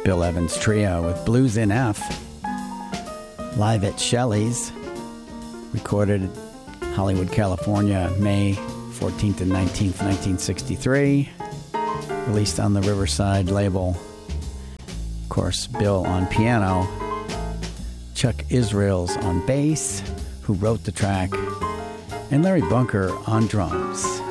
Bill Evans Trio with Blues in F, live at Shelley's, recorded Hollywood, California, May 14th and 19th, 1963, released on the Riverside label. Of course, Bill on piano, Chuck Israels on bass, who wrote the track, and Larry Bunker on drums.